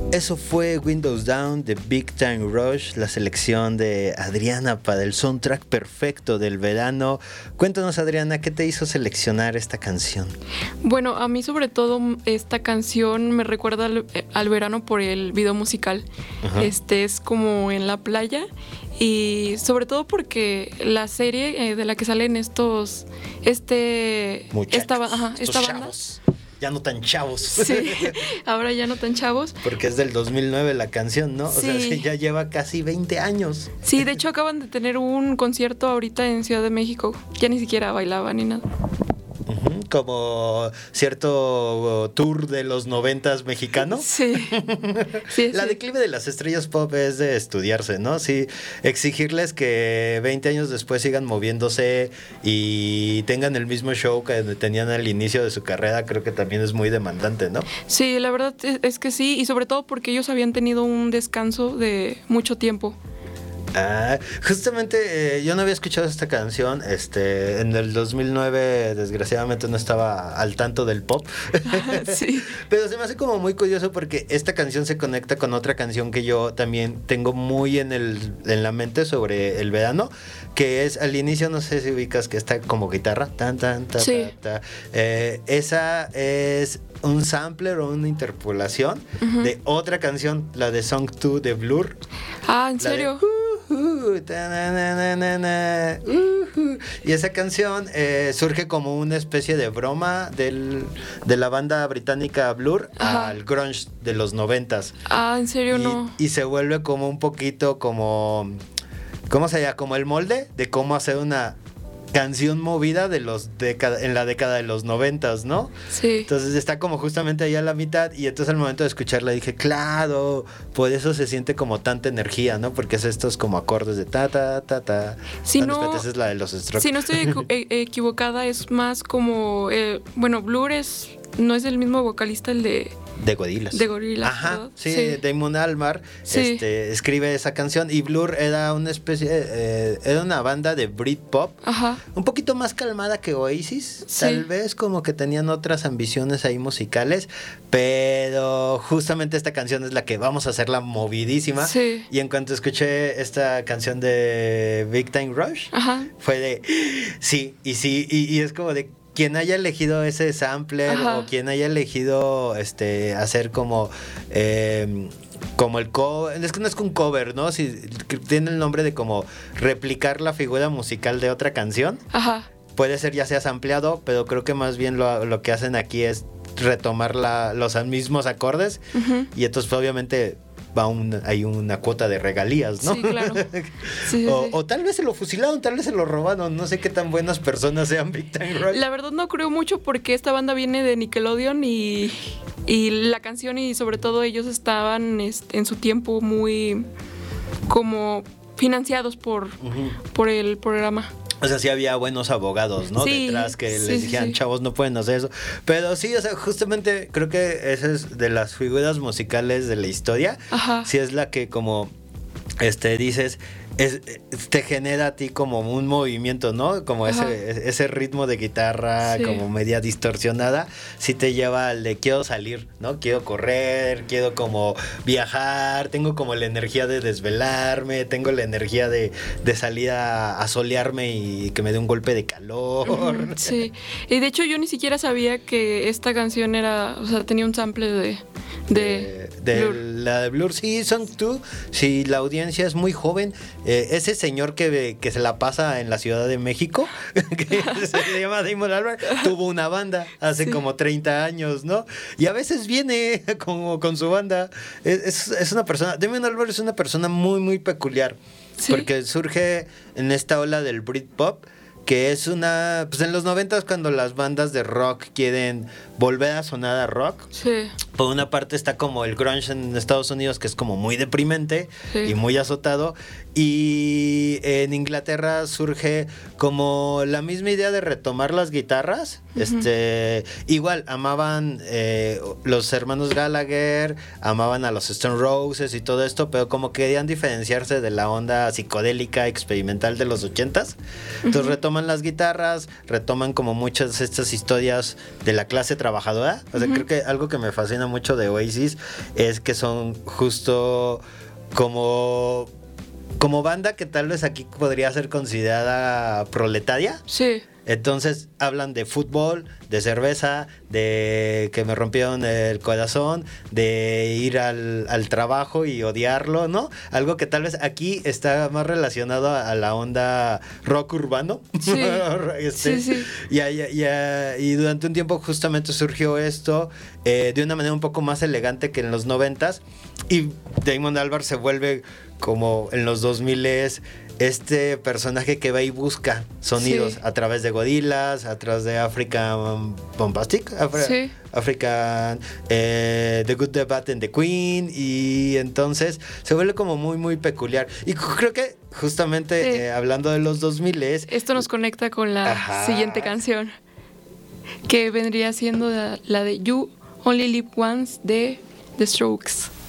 Eso fue Windows Down de Big Time Rush, la selección de Adriana para el soundtrack perfecto del verano. Cuéntanos, Adriana, ¿qué te hizo seleccionar esta canción? Bueno, a mí sobre todo esta canción me recuerda al verano por el video musical. Ajá. Es como en la playa y sobre todo porque la serie de la que salen estos esta banda. Chavos. Ya no tan chavos. Sí, ahora ya no tan chavos. Porque es del 2009 la canción, ¿no? Sí. O sea, sí, ya lleva casi 20 años. Sí, de hecho acaban de tener un concierto ahorita en Ciudad de México. Ya ni siquiera bailaban ni nada. Como cierto tour de los 90s mexicanos. Sí. Sí, la declive de las estrellas pop es de estudiarse, ¿no? Sí, exigirles que 20 años después sigan moviéndose y tengan el mismo show que tenían al inicio de su carrera, creo que también es muy demandante, ¿no? Sí, la verdad es que sí, y sobre todo porque ellos habían tenido un descanso de mucho tiempo. Justamente yo no había escuchado esta canción. En el 2009 desgraciadamente no estaba al tanto del pop. Sí. Pero se me hace como muy curioso porque esta canción se conecta con otra canción que yo también tengo muy en la mente sobre el verano, que es al inicio, no sé si ubicas, que está como guitarra tan tan tan. Sí. Esa es un sampler o una interpolación de otra canción, la de Song 2 de Blur. ¿En serio? Y esa canción surge como una especie de broma de la banda británica Blur al grunge de los 90s. ¿En serio? No. Y se vuelve como un poquito como, ¿cómo se llama? Como el molde de cómo hacer una canción movida en la década de los 90s, ¿no? Sí. Entonces está como justamente ahí a la mitad y entonces al momento de escucharla dije, claro, por eso se siente como tanta energía, ¿no? Porque es estos como acordes de ta, ta, ta, ta. Si no, esa es la de los Strokes. Si no estoy equivocada, es más como, Blur no es el mismo vocalista, el de Gorillaz. De Gorillaz. Ajá, sí. Damon Albarn escribe esa canción y Blur era una especie, era una banda de Britpop, un poquito más calmada que Oasis, tal vez como que tenían otras ambiciones ahí musicales, pero justamente esta canción es la que vamos a hacerla movidísima. Sí. Y en cuanto escuché esta canción de Big Time Rush, fue de sí, y es como de quien haya elegido ese sampler o quien haya elegido hacer como el cover, es que no es un cover, ¿no? Si tiene el nombre de como replicar la figura musical de otra canción. Puede ser ya sea sampleado, pero creo que más bien lo que hacen aquí es retomar los mismos acordes y entonces obviamente hay una cuota de regalías, ¿no? Sí, claro. Sí. O tal vez se lo fusilaron, tal vez se lo robaron, no sé qué tan buenas personas sean Big Time Rush. La verdad no creo mucho porque esta banda viene de Nickelodeon y la canción y sobre todo ellos estaban en su tiempo muy como financiados por el programa. O sea, sí había buenos abogados, ¿no? Sí, detrás que les dijeran, chavos, no pueden hacer eso. Pero sí, o sea, justamente creo que esa es de las figuras musicales de la historia. Sí es la que como dices, te genera a ti como un movimiento, ¿no? Como ese ritmo de guitarra como media distorsionada, sí te lleva al de quiero salir, ¿no? Quiero correr, quiero como viajar, tengo como la energía de desvelarme, tengo la energía de salir a solearme y que me dé un golpe de calor. Sí, y de hecho yo ni siquiera sabía que esta canción tenía un sample de Blur. La de Blur, sí, Song 2, si la audiencia es muy joven, ese señor que se la pasa en la Ciudad de México, que se llama Damon Albarn, tuvo una banda hace como 30 años, ¿no? Y a veces viene como con su banda. Es una persona, Damon Albarn es una persona muy, muy peculiar, porque surge en esta ola del Britpop, que es pues en los 90s cuando las bandas de rock quieren volver a sonar a rock. Por una parte está como el grunge en Estados Unidos, que es como muy deprimente y muy azotado, y en Inglaterra surge como la misma idea de retomar las guitarras. Igual amaban los hermanos Gallagher, amaban a los Stone Roses y todo esto, pero como querían diferenciarse de la onda psicodélica experimental de los 80s. Entonces retoman las guitarras, retoman como muchas de estas historias de la clase trabajadora. O sea, creo que algo que me fascina mucho de Oasis es que son justo como banda que tal vez aquí podría ser considerada proletaria. Sí. Entonces hablan de fútbol, de cerveza, de que me rompieron el corazón, de ir al trabajo y odiarlo, ¿no? Algo que tal vez aquí está más relacionado a la onda rock urbano. Sí, sí. Y durante un tiempo justamente surgió esto de una manera un poco más elegante que en los 90s. Y Damon Albarn se vuelve como en los 2000s este personaje que va y busca sonidos a través de Gorillaz, a través de African Bombastic, African The Good, The Bad and The Queen, y entonces se vuelve como muy muy peculiar. Y creo que justamente hablando de los 2000s, esto nos conecta con la siguiente canción, que vendría siendo la de You Only Live Once de The Strokes.